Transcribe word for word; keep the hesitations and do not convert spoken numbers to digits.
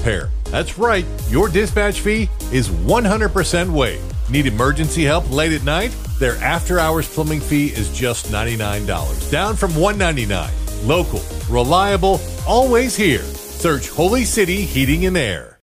repair. That's right, your dispatch fee is one hundred percent waived. Need emergency help late at night? Their after-hours plumbing fee is just ninety-nine dollars, down from one hundred ninety-nine dollars. Local, reliable, always here. Search Holy City Heating and Air.